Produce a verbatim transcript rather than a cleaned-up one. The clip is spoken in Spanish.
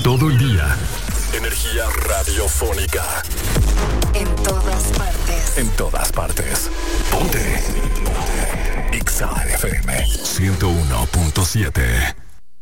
todo el día. Energía radiofónica. En todas partes. En todas partes. Ponte. Ponte. Exa F M ciento uno punto siete.